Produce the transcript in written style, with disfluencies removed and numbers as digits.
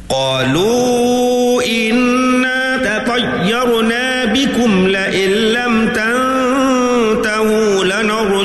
قالوا إنا تطيرنا بكم لئن لم تنتهوا لنرجمن